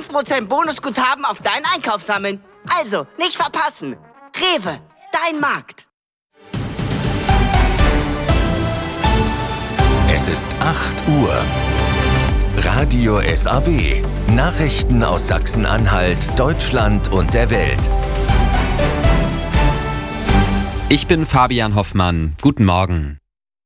5% Bonusguthaben auf deinen Einkauf sammeln. Also, nicht verpassen. Rewe, dein Markt. Es ist 8 Uhr. Radio SAW. Nachrichten aus Sachsen-Anhalt, Deutschland und der Welt. Ich bin Fabian Hoffmann. Guten Morgen.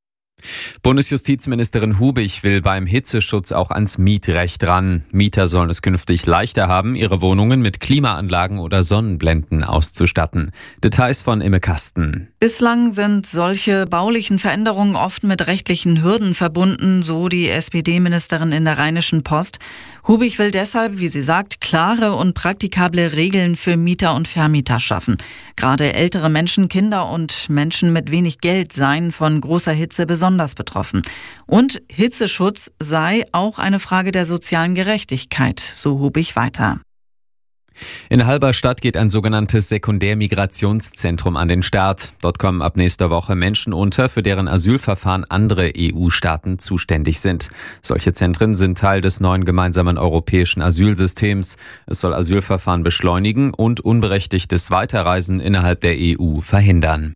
Bundesjustizministerin Hubich will beim Hitzeschutz auch ans Mietrecht ran. Mieter sollen es künftig leichter haben, ihre Wohnungen mit Klimaanlagen oder Sonnenblenden auszustatten. Details von Imme Kasten. Bislang sind solche baulichen Veränderungen oft mit rechtlichen Hürden verbunden, so die SPD-Ministerin in der Rheinischen Post. Hubich will deshalb, wie sie sagt, klare und praktikable Regeln für Mieter und Vermieter schaffen. Gerade ältere Menschen, Kinder und Menschen mit wenig Geld seien von großer Hitze besonders betroffen. Und Hitzeschutz sei auch eine Frage der sozialen Gerechtigkeit, so Hubich weiter. In Halberstadt geht ein sogenanntes Sekundärmigrationszentrum an den Start. Dort kommen ab nächster Woche Menschen unter, für deren Asylverfahren andere EU-Staaten zuständig sind. Solche Zentren sind Teil des neuen gemeinsamen europäischen Asylsystems. Es soll Asylverfahren beschleunigen und unberechtigtes Weiterreisen innerhalb der EU verhindern.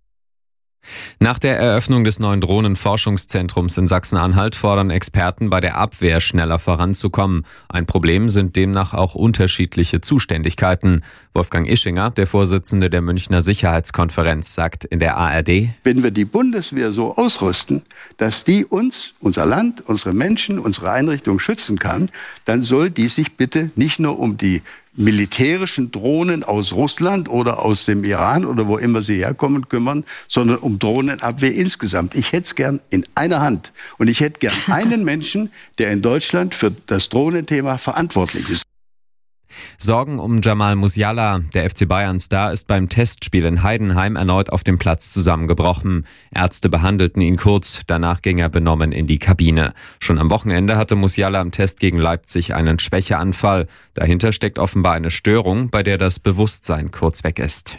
Nach der Eröffnung des neuen Drohnenforschungszentrums in Sachsen-Anhalt fordern Experten bei der Abwehr schneller voranzukommen. Ein Problem sind demnach auch unterschiedliche Zuständigkeiten. Wolfgang Ischinger, der Vorsitzende der Münchner Sicherheitskonferenz, sagt in der ARD: Wenn wir die Bundeswehr so ausrüsten, dass die uns, unser Land, unsere Menschen, unsere Einrichtungen schützen kann, dann soll die sich bitte nicht nur um die militärischen Drohnen aus Russland oder aus dem Iran oder wo immer sie herkommen kümmern, sondern um Drohnenabwehr insgesamt. Ich hätte es gern in einer Hand. Und ich hätte gern einen Menschen, der in Deutschland für das Drohnenthema verantwortlich ist. Sorgen um Jamal Musiala, der FC Bayern-Star, ist beim Testspiel in Heidenheim erneut auf dem Platz zusammengebrochen. Ärzte behandelten ihn kurz, danach ging er benommen in die Kabine. Schon am Wochenende hatte Musiala im Test gegen Leipzig einen Schwächeanfall. Dahinter steckt offenbar eine Störung, bei der das Bewusstsein kurz weg ist.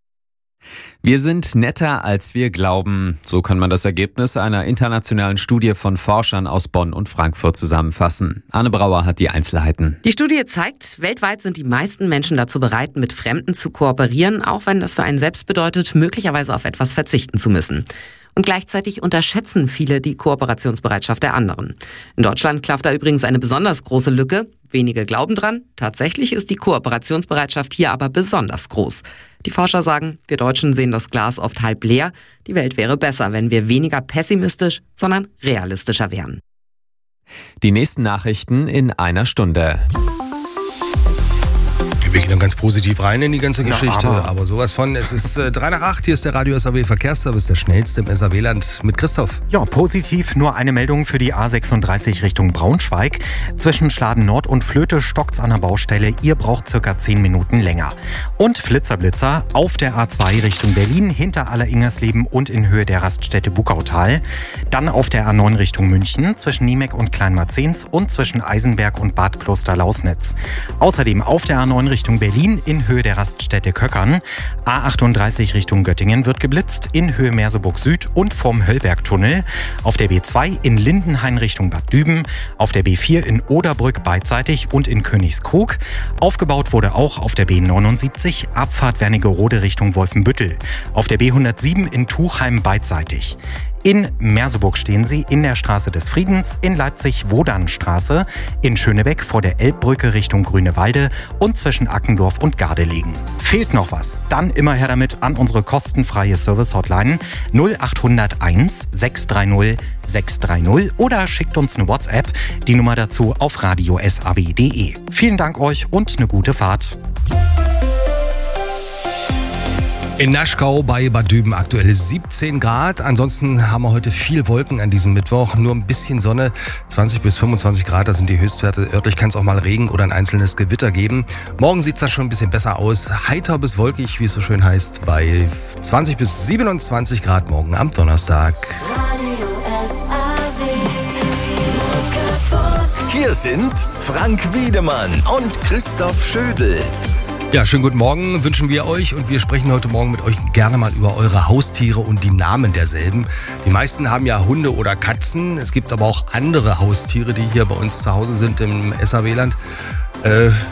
Wir sind netter, als wir glauben. So kann man das Ergebnis einer internationalen Studie von Forschern aus Bonn und Frankfurt zusammenfassen. Anne Brauer hat die Einzelheiten. Die Studie zeigt, weltweit sind die meisten Menschen dazu bereit, mit Fremden zu kooperieren, auch wenn das für einen selbst bedeutet, möglicherweise auf etwas verzichten zu müssen. Und gleichzeitig unterschätzen viele die Kooperationsbereitschaft der anderen. In Deutschland klafft da übrigens eine besonders große Lücke. Wenige glauben dran. Tatsächlich ist die Kooperationsbereitschaft hier aber besonders groß. Die Forscher sagen, wir Deutschen sehen das Glas oft halb leer. Die Welt wäre besser, wenn wir weniger pessimistisch, sondern realistischer wären. Die nächsten Nachrichten in einer Stunde. Wir gehen dann ganz positiv rein in die ganze Geschichte, aber sowas von. Es ist 7:03, hier ist der Radio SAW Verkehrsservice, der schnellste im SAW-Land mit Christoph. Ja, positiv nur eine Meldung für die A36 Richtung Braunschweig. Zwischen Schladen Nord und Flöte stockt's an der Baustelle. Ihr braucht circa 10 Minuten länger. Und Flitzer auf der A2 Richtung Berlin, hinter Alleringersleben und in Höhe der Raststätte Buckautal. Dann auf der A9 Richtung München, zwischen Niemek und Kleinmarzens und zwischen Eisenberg und Bad Kloster-Lausnitz. Außerdem auf der A9 Richtung Berlin in Höhe der Raststätte Köckern. A38 Richtung Göttingen wird geblitzt in Höhe Merseburg Süd und vom Höllbergtunnel. Auf der B2 in Lindenhain Richtung Bad Düben. Auf der B4 in Oderbrück beidseitig und in Königskrug. Aufgebaut wurde auch auf der B79 Abfahrt Wernigerode Richtung Wolfenbüttel. Auf der B107 in Tuchheim beidseitig. In Merseburg stehen sie in der Straße des Friedens, in Leipzig Wodanstraße, in Schönebeck vor der Elbbrücke Richtung Grünewalde und zwischen Ackendorf und Gardelegen. Fehlt noch was? Dann immer her damit an unsere kostenfreie Service-Hotline 0801 630 630 oder schickt uns eine WhatsApp, die Nummer dazu auf radiosab.de. Vielen Dank euch und eine gute Fahrt. In Naschkau bei Bad Düben aktuell 17 Grad. Ansonsten haben wir heute viel Wolken an diesem Mittwoch. Nur ein bisschen Sonne, 20 bis 25 Grad, das sind die Höchstwerte. Örtlich kann es auch mal Regen oder ein einzelnes Gewitter geben. Morgen sieht es dann schon ein bisschen besser aus. Heiter bis wolkig, wie es so schön heißt, bei 20 bis 27 Grad morgen am Donnerstag. Hier sind Frank Wiedemann und Christoph Schödel. Ja, schönen guten Morgen wünschen wir euch und wir sprechen heute Morgen mit euch gerne mal über eure Haustiere und die Namen derselben. Die meisten haben ja Hunde oder Katzen. Es gibt aber auch andere Haustiere, die hier bei uns zu Hause sind im SAW-Land.